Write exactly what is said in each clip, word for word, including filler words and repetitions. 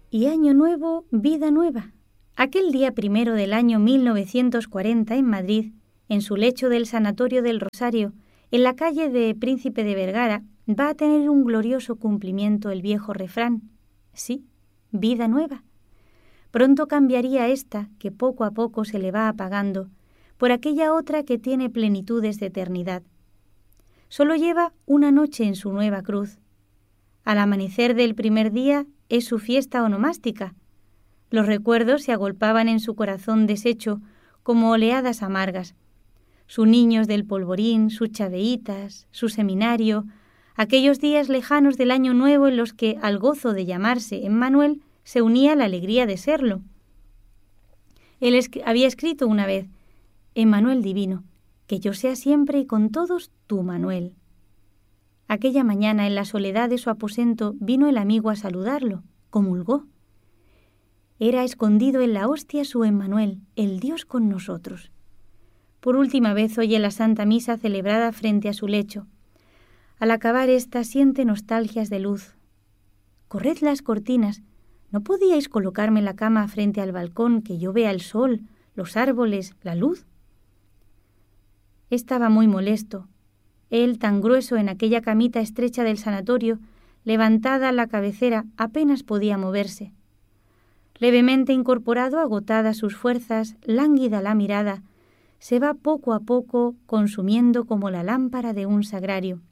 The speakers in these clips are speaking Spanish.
Y año nuevo, vida nueva. Aquel día primero del año mil novecientos cuarenta en Madrid, en su lecho del Sanatorio del Rosario, en la calle de Príncipe de Vergara, va a tener un glorioso cumplimiento el viejo refrán. Sí, vida nueva. Pronto cambiaría esta, que poco a poco se le va apagando, por aquella otra que tiene plenitudes de eternidad. Solo lleva una noche en su nueva cruz. Al amanecer del primer día es su fiesta onomástica. Los recuerdos se agolpaban en su corazón deshecho como oleadas amargas. Sus niños del polvorín, sus chaveitas, su seminario, aquellos días lejanos del año nuevo en los que al gozo de llamarse Emmanuel se unía la alegría de serlo. Él es- había escrito una vez: Emmanuel divino, que yo sea siempre y con todos tu Manuel. Aquella mañana, en la soledad de su aposento, vino el amigo a saludarlo, comulgó. Era escondido en la hostia su Emmanuel, el Dios con nosotros. Por última vez oye la Santa Misa celebrada frente a su lecho. Al acabar esta siente nostalgias de luz. Corred las cortinas, ¿no podíais colocarme la cama frente al balcón que yo vea el sol, los árboles, la luz? Estaba muy molesto. Él, tan grueso en aquella camita estrecha del sanatorio, levantada a la cabecera, apenas podía moverse. Levemente incorporado, agotadas sus fuerzas, lánguida la mirada, se va poco a poco consumiendo como la lámpara de un sagrario.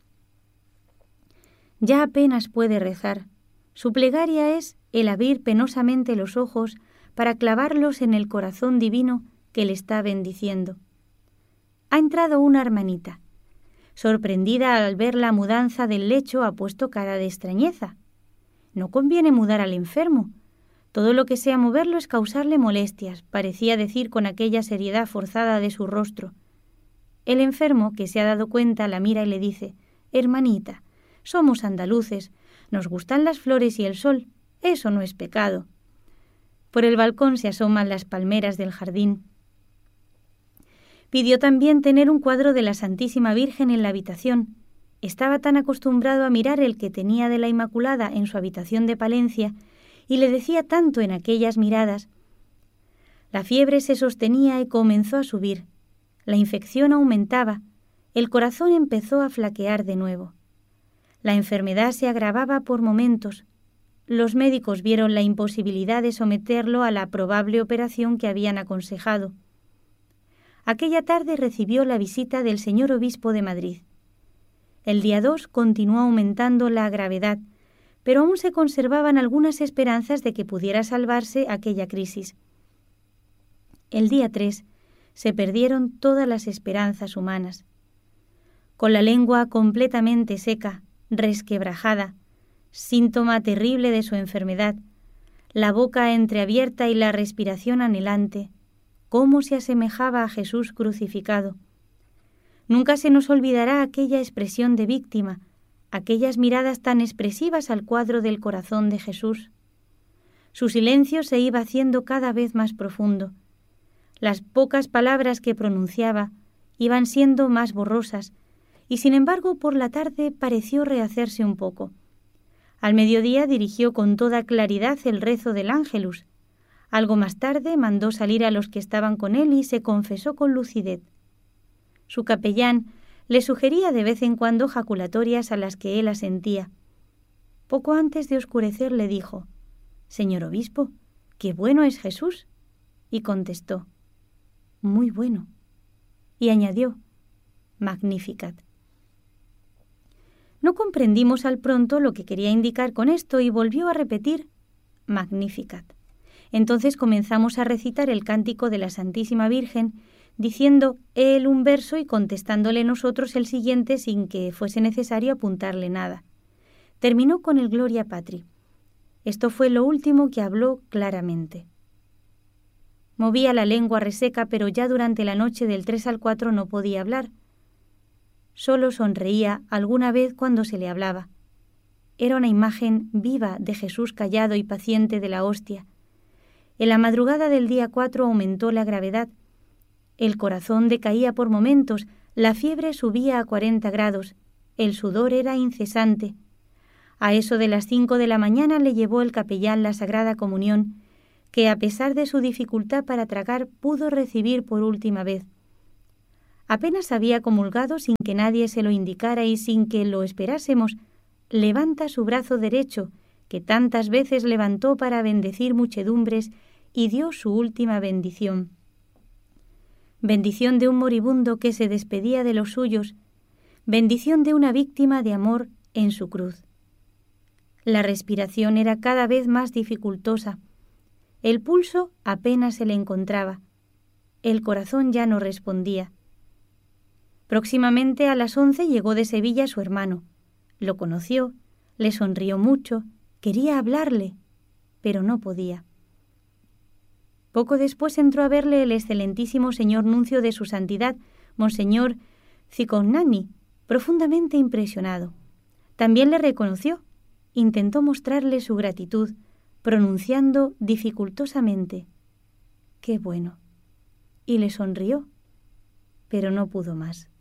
Ya apenas puede rezar. Su plegaria es el abrir penosamente los ojos para clavarlos en el corazón divino que le está bendiciendo. Ha entrado una hermanita. Sorprendida al ver la mudanza del lecho, ha puesto cara de extrañeza. No conviene mudar al enfermo. Todo lo que sea moverlo es causarle molestias, parecía decir con aquella seriedad forzada de su rostro. El enfermo, que se ha dado cuenta, la mira y le dice: «Hermanita, somos andaluces, nos gustan las flores y el sol, eso no es pecado». Por el balcón se asoman las palmeras del jardín. Pidió también tener un cuadro de la Santísima Virgen en la habitación. Estaba tan acostumbrado a mirar el que tenía de la Inmaculada en su habitación de Palencia, y le decía tanto en aquellas miradas. La fiebre se sostenía y comenzó a subir. La infección aumentaba. El corazón empezó a flaquear de nuevo. La enfermedad se agravaba por momentos. Los médicos vieron la imposibilidad de someterlo a la probable operación que habían aconsejado. Aquella tarde recibió la visita del señor obispo de Madrid. El día dos continuó aumentando la gravedad, pero aún se conservaban algunas esperanzas de que pudiera salvarse aquella crisis. El día tres se perdieron todas las esperanzas humanas. Con la lengua completamente seca, resquebrajada, síntoma terrible de su enfermedad, la boca entreabierta y la respiración anhelante, cómo se asemejaba a Jesús crucificado. Nunca se nos olvidará aquella expresión de víctima, aquellas miradas tan expresivas al cuadro del corazón de Jesús. Su silencio se iba haciendo cada vez más profundo. Las pocas palabras que pronunciaba iban siendo más borrosas, y sin embargo por la tarde pareció rehacerse un poco. Al mediodía dirigió con toda claridad el rezo del Ángelus. Algo más tarde mandó salir a los que estaban con él y se confesó con lucidez. Su capellán le sugería de vez en cuando jaculatorias a las que él asentía. Poco antes de oscurecer le dijo: «Señor obispo, qué bueno es Jesús». Y contestó: «Muy bueno». Y añadió: «Magnificat». No comprendimos al pronto lo que quería indicar con esto y volvió a repetir: «Magnificat». Entonces comenzamos a recitar el cántico de la Santísima Virgen, diciendo él un verso y contestándole nosotros el siguiente sin que fuese necesario apuntarle nada. Terminó con el Gloria Patri. Esto fue lo último que habló claramente. Movía la lengua reseca, pero ya durante la noche del tres al cuatro no podía hablar. Solo sonreía alguna vez cuando se le hablaba. Era una imagen viva de Jesús callado y paciente de la hostia. En la madrugada del día cuatro aumentó la gravedad. El corazón decaía por momentos, la fiebre subía a cuarenta grados, el sudor era incesante. A eso de las cinco de la mañana le llevó el capellán la Sagrada Comunión, que a pesar de su dificultad para tragar pudo recibir por última vez. Apenas había comulgado sin que nadie se lo indicara y sin que lo esperásemos, levanta su brazo derecho, que tantas veces levantó para bendecir muchedumbres, y dio su última bendición. Bendición de un moribundo que se despedía de los suyos, bendición de una víctima de amor en su cruz. La respiración era cada vez más dificultosa. El pulso apenas se le encontraba. El corazón ya no respondía. Próximamente a las once llegó de Sevilla su hermano. Lo conoció, le sonrió mucho, quería hablarle, pero no podía. Poco después entró a verle el excelentísimo señor nuncio de su santidad, monseñor Cicognani, profundamente impresionado. También le reconoció. Intentó mostrarle su gratitud, pronunciando dificultosamente: «Qué bueno», y le sonrió, pero no pudo más.